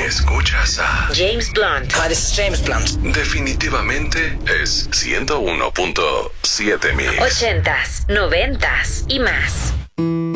escuchas a James Blunt. Hi, this is James Blunt. Definitivamente es 101.7 Mix. 80s, 90s y más.